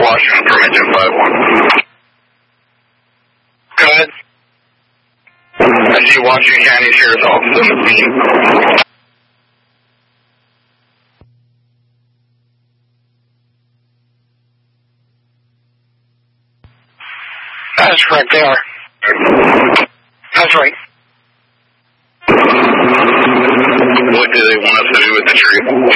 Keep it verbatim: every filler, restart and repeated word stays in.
Washington, permit ten five one. Go ahead. I see Washington County Sheriff's Office on the scene. That's correct, they are. That's right. What do they want us to do with the tree?